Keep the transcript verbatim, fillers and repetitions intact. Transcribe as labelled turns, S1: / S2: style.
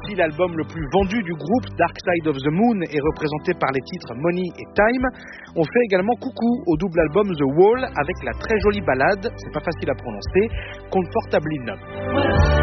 S1: aussi l'album le plus vendu du groupe. Dark Side of the Moon est représenté par les titres Money et Time. On fait également coucou au double album The Wall avec la très jolie ballade, c'est pas facile à prononcer, Comfortably Numb.